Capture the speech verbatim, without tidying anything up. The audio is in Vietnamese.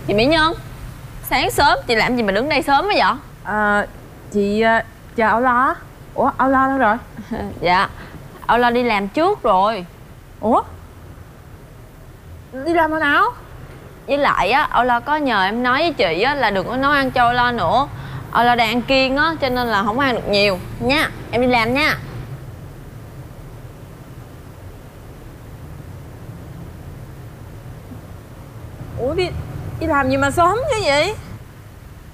Chị Mỹ Nhân, sáng sớm chị làm gì mà đứng đây sớm quá vậy? À, chị uh, chờ Âu Lo á. Ủa Âu Lo đâu rồi? Dạ, Âu Lo đi làm trước rồi. Ủa đi làm hồi nào? Với lại á, Âu Lo có nhờ em nói với chị á là đừng có nấu ăn cho Âu Lo nữa. Âu Lo đang ăn kiêng á, cho nên là không ăn được nhiều nha. Em đi làm nha. Ủa đi đi làm gì mà sớm chứ vậy?